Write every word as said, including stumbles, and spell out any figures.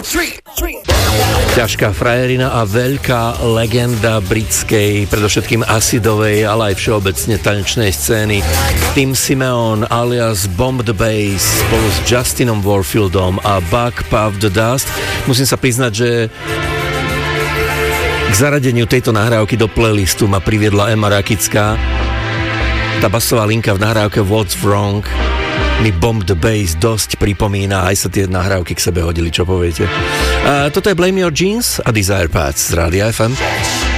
Ťažká frajerina a veľká legenda britskej, predovšetkým acidovej, ale aj všeobecne tanečnej scény. Tim Simeon alias Bomb the Bass spolu s Justinom Warfieldom a Buck Puff the Dust. Musím sa priznať, že k zaradeniu tejto nahrávky do playlistu ma priviedla Emma Rakická. Tá basová linka v nahrávke What's Wrong mi Bomb the Bass dosť pripomína, aj sa tie nahrávky k sebe hodili, čo poviete. A toto je Blame Your Jeans a Desire Paths z Rádia ef em.